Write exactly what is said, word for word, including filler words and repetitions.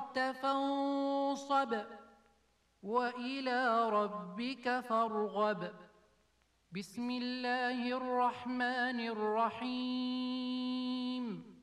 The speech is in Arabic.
استكبرت فانصب وإلى ربك فارغب. بسم الله الرحمن الرحيم